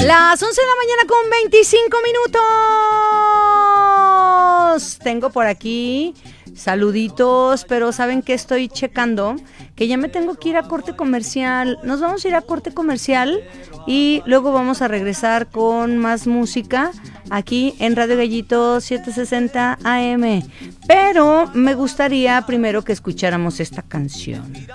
Las 11 de la mañana con 25 minutos. Tengo por aquí saluditos, pero ¿saben qué estoy checando? Que ya me tengo que ir a corte comercial. Nos vamos a ir a corte comercial y luego vamos a regresar con más música aquí en Radio Gallito 760 AM. Pero me gustaría primero que escucháramos esta canción.